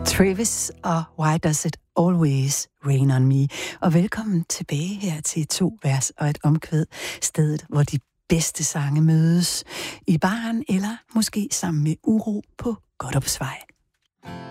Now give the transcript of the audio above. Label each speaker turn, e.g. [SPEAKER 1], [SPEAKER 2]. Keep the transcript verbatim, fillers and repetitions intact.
[SPEAKER 1] Travis og Why Does It Always Rain On Me. Og velkommen tilbage her til to vers og et omkvæd, stedet hvor de bedste sange mødes i baren eller måske sammen med Uro på Godthåbsvej.